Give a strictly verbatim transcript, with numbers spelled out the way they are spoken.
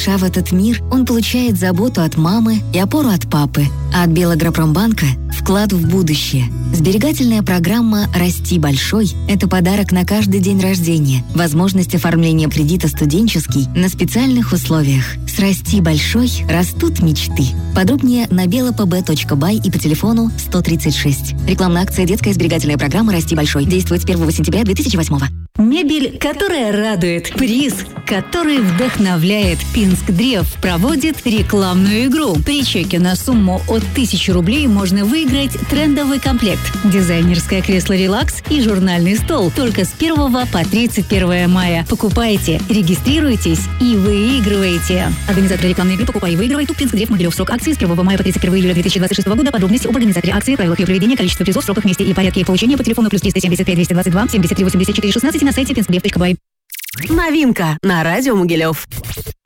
душа в этот мир, он получает заботу от мамы и опору от папы, а от Белагропромбанка – вклад в будущее. Сберегательная программа «Расти большой» – это подарок на каждый день рождения, возможность оформления кредита студенческий на специальных условиях. С «Расти большой» растут мечты. Подробнее на белапб точка бай и по телефону сто тридцать шесть. Рекламная акция «Детская сберегательная программа «Расти большой». Действует с первого сентября две тысячи восьмого. Мебель, которая радует, приз, который вдохновляет. Пинск Древ проводит рекламную игру. При чеке на сумму от тысячи рублей можно выиграть трендовый комплект, дизайнерское кресло «Релакс» и журнальный стол. Только с первого по тридцать первое мая. Покупайте, регистрируйтесь и выигрывайте. Организатор рекламной игры «Покупай и выигрывай» ТУП Пинск Древ. Могилев. Срок акции с первого мая по тридцать первое июля две тысячи двадцать шестого года. Подробности об организаторе акции, правилах ее проведения, количество призов, сроках, месте и порядке их получения по телефону плюс триста семьдесят пять двести двадцать два семьдесят три восемьдесят четыре шестнадцать и на сайте пинскдрев точка бай. Новинка на радио Могилев.